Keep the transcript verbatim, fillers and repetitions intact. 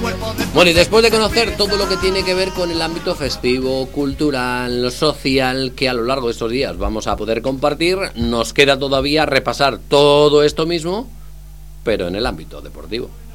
Bueno, y después de conocer todo lo que tiene que ver con el ámbito festivo, cultural, social, que a lo largo de estos días vamos a poder compartir, nos queda todavía repasar todo esto mismo, pero en el ámbito deportivo.